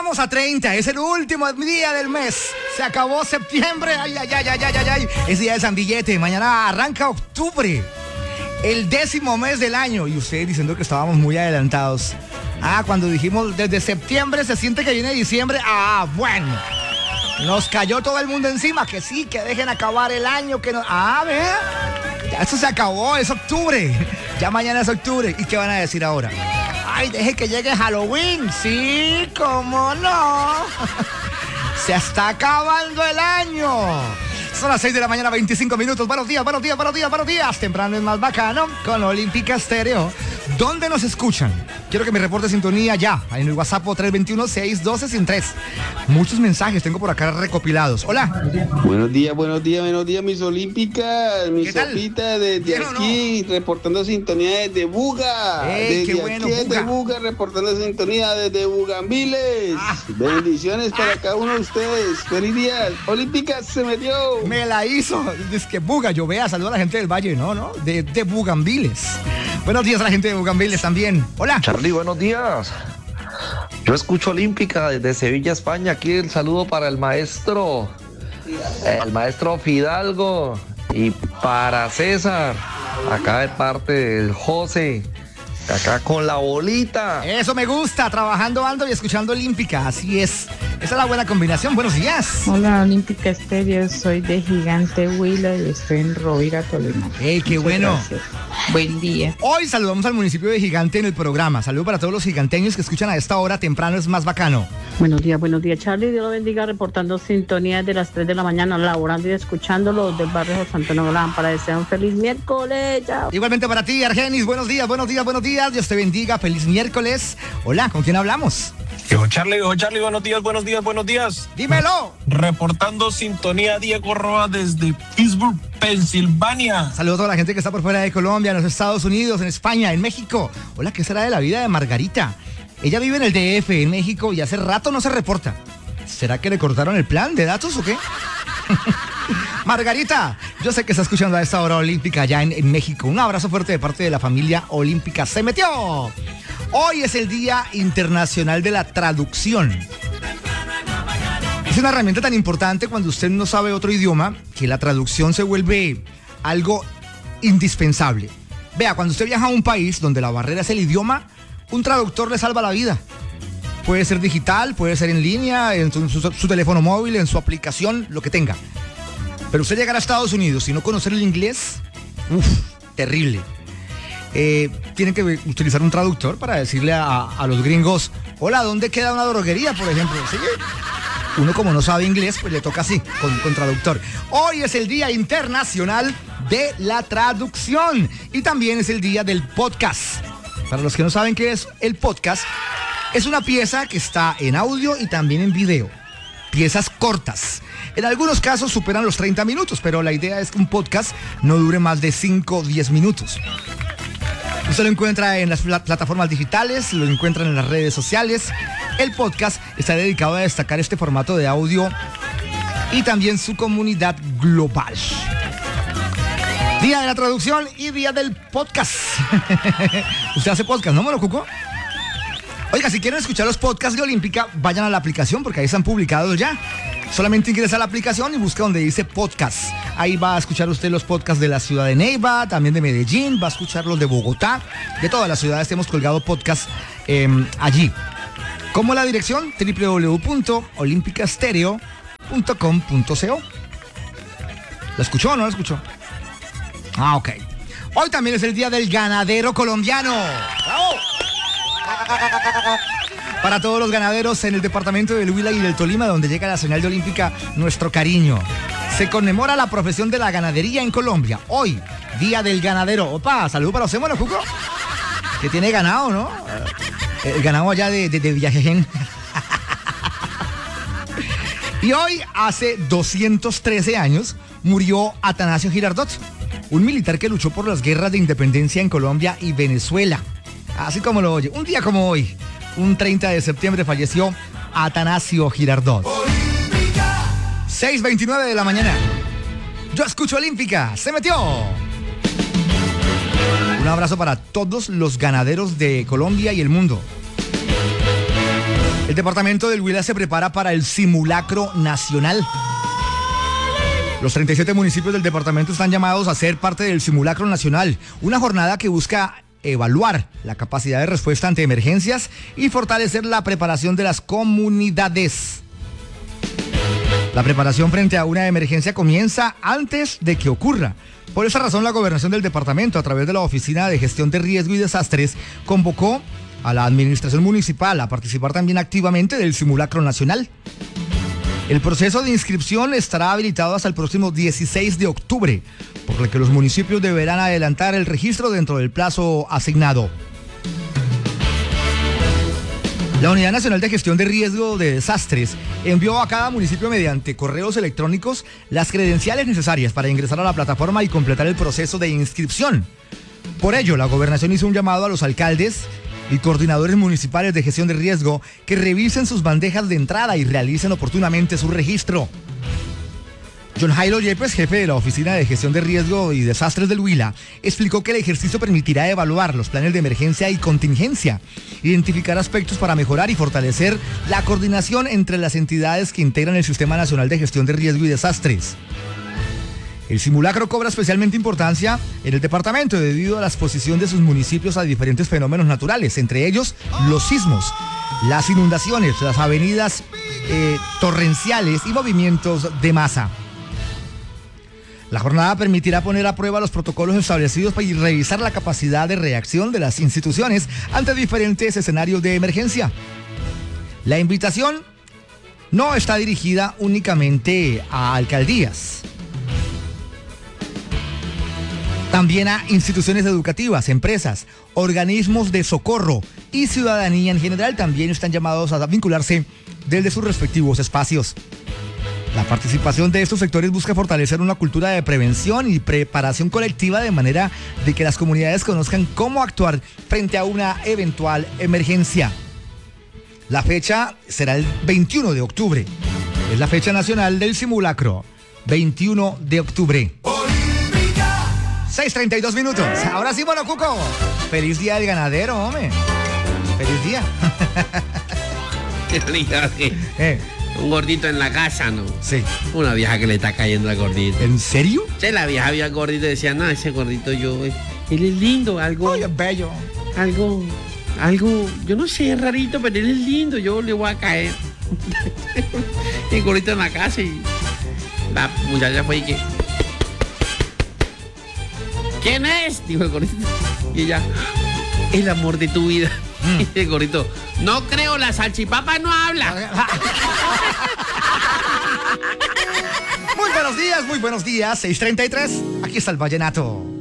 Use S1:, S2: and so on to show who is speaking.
S1: Estamos a 30, es el último día del mes. Se acabó septiembre, ay. Es día de San Billete, mañana arranca octubre, el 10º mes del año. Y ustedes diciendo que estábamos muy adelantados. Cuando dijimos desde septiembre se siente que viene diciembre. Bueno. Nos cayó todo el mundo encima, que sí, que dejen acabar el año, que no. Vea. Ya eso se acabó, es octubre. Ya mañana es octubre. ¿Y qué van a decir ahora? Deje que llegue Halloween. Sí, cómo no. Se está acabando el año. Son las 6 de la mañana, 25 minutos. Buenos días. Temprano es más bacano con Olímpica Estéreo. ¿Dónde nos escuchan? Quiero que me reporte sintonía ya, en el WhatsApp 321-612-103. Muchos mensajes tengo por acá recopilados. Hola.
S2: Buenos días, mis olímpicas, mis sopitas desde aquí, reportando sintonía desde Buga.
S1: Qué bueno,
S2: desde Buga, reportando sintonía desde Bugambiles. Bendiciones para cada uno de ustedes. Feliz día. Olímpicas se metió.
S1: Me la hizo. Es que Buga, yo vea, saludo a la gente del Valle, ¿no? De Bugambiles. Buenos días a la gente de Bugambiles también. Hola.
S3: Charlie, buenos días. Yo escucho Olímpica desde Sevilla, España. Aquí el saludo para el maestro Fidalgo y para César. Acá de parte del José. Acá con la bolita.
S1: Eso me gusta, trabajando ando y escuchando Olímpica, así es. Esa es la buena combinación. Buenos días.
S4: Hola, Olímpica Estéreo, soy de Gigante Huila y estoy en Rovira, Tolima.
S1: Qué
S4: Muchas
S1: bueno.
S4: Gracias. Buen día.
S1: Hoy saludamos al municipio de Gigante en el programa. Saludo para todos los giganteños que escuchan a esta hora, temprano es más bacano.
S5: Buenos días, Charlie. Dios lo bendiga, reportando sintonía de las 3 de la mañana, laborando y escuchándolo del barrio José Antonio Galán para desear un feliz miércoles. Chao.
S1: Igualmente para ti, Argenis, buenos días. Dios te bendiga, feliz miércoles. Hola, ¿con quién hablamos?
S6: Yo, Charlie, buenos días.
S1: Dímelo.
S6: Reportando sintonía Diego Roa desde Pittsburgh, Pensilvania.
S1: Saludos a toda la gente que está por fuera de Colombia, en los Estados Unidos, en España, en México. Hola, ¿qué será de la vida de Margarita? Ella vive en el DF, en México, y hace rato no se reporta. ¿Será que le cortaron el plan de datos o qué? Margarita, yo sé que está escuchando a esta hora Olímpica allá en México. Un abrazo fuerte de parte de la familia Olímpica. ¡Se metió! Hoy es el Día Internacional de la Traducción. Es una herramienta tan importante cuando usted no sabe otro idioma que la traducción se vuelve algo indispensable. Vea, cuando usted viaja a un país donde la barrera es el idioma, un traductor le salva la vida. Puede ser digital, puede ser en línea, en su teléfono móvil, en su aplicación, lo que tenga. Pero usted llegar a Estados Unidos y no conocer el inglés, terrible. Tienen que utilizar un traductor para decirle a los gringos, hola, ¿dónde queda una droguería, por ejemplo? ¿Sí? Uno como no sabe inglés, pues le toca así, con traductor. Hoy es el Día Internacional de la Traducción y también es el Día del Podcast. Para los que no saben qué es el podcast, es una pieza que está en audio y también en video. Piezas cortas. En algunos casos superan los 30 minutos, pero la idea es que un podcast no dure más de 5 o 10 minutos. Usted lo encuentra en las plataformas digitales, lo encuentran en las redes sociales. El podcast está dedicado a destacar este formato de audio y también su comunidad global. Día de la traducción y día del podcast. ¿Usted hace podcast, no, Molo Cuco? Oiga, si quieren escuchar los podcasts de Olímpica, vayan a la aplicación porque ahí están publicados ya. Solamente ingresa a la aplicación y busca donde dice podcast. Ahí va a escuchar usted los podcasts de la ciudad de Neiva, también de Medellín, va a escuchar los de Bogotá, de todas las ciudades hemos colgado podcasts allí. Como la dirección www.olimpicastereo.com.co. ¿La escuchó o no la escuchó? Ok. Hoy también es el día del ganadero colombiano. ¡Bravo! Para todos los ganaderos en el departamento del Huila y del Tolima, donde llega la señal de Olímpica, nuestro cariño. Se conmemora la profesión de la ganadería en Colombia. Hoy, Día del Ganadero. Opa, saludos para usted, bueno, Cuco, que tiene ganado, ¿no? El ganado allá de Villajejen. Y hoy, hace 213 años, murió Atanasio Girardot, un militar que luchó por las guerras de independencia en Colombia y Venezuela. Así como lo oye, un día como hoy, un 30 de septiembre, falleció Atanasio Girardot. 6:29 de la mañana. Yo escucho Olímpica, se metió. Un abrazo para todos los ganaderos de Colombia y el mundo. El departamento del Huila se prepara para el simulacro nacional. Los 37 municipios del departamento están llamados a ser parte del simulacro nacional, una jornada que busca evaluar la capacidad de respuesta ante emergencias y fortalecer la preparación de las comunidades. La preparación frente a una emergencia comienza antes de que ocurra. Por esa razón, la gobernación del departamento, a través de la Oficina de Gestión de Riesgo y Desastres, convocó a la administración municipal a participar también activamente del simulacro nacional. El proceso de inscripción estará habilitado hasta el próximo 16 de octubre, por lo que los municipios deberán adelantar el registro dentro del plazo asignado. La Unidad Nacional de Gestión de Riesgo de Desastres envió a cada municipio mediante correos electrónicos las credenciales necesarias para ingresar a la plataforma y completar el proceso de inscripción. Por ello, la gobernación hizo un llamado a los alcaldes y coordinadores municipales de gestión de riesgo que revisen sus bandejas de entrada y realicen oportunamente su registro. John Jairo Yepes, jefe de la Oficina de Gestión de Riesgo y Desastres del Huila, explicó que el ejercicio permitirá evaluar los planes de emergencia y contingencia, identificar aspectos para mejorar y fortalecer la coordinación entre las entidades que integran el Sistema Nacional de Gestión de Riesgo y Desastres. El simulacro cobra especialmente importancia en el departamento debido a la exposición de sus municipios a diferentes fenómenos naturales, entre ellos los sismos, las inundaciones, las avenidas torrenciales y movimientos de masa. La jornada permitirá poner a prueba los protocolos establecidos y revisar la capacidad de reacción de las instituciones ante diferentes escenarios de emergencia. La invitación no está dirigida únicamente a alcaldías, también a instituciones educativas, empresas, organismos de socorro y ciudadanía en general también están llamados a vincularse desde sus respectivos espacios. La participación de estos sectores busca fortalecer una cultura de prevención y preparación colectiva de manera de que las comunidades conozcan cómo actuar frente a una eventual emergencia. La fecha será el 21 de octubre. Es la fecha nacional del simulacro. 21 de octubre. 6:32 minutos. Ahora sí, bueno, Cuco. Feliz día del ganadero, hombre. Feliz día.
S7: Un gordito en la casa, ¿no?
S1: Sí.
S7: Una vieja que le está cayendo al gordito.
S1: ¿En serio?
S7: Sí, la vieja vio al gordito y decía, no, ese gordito él es lindo, algo.
S1: Ay, es bello.
S7: Algo, yo no sé, es rarito, pero él es lindo, yo le voy a caer. Y el gordito en la casa y la muchacha fue y que... ¿Quién es? Dijo el gordito. Y ella, el amor de tu vida. Y el gordito, no creo, la salchipapa no habla.
S1: Muy buenos días, 6:33. Aquí está el vallenato.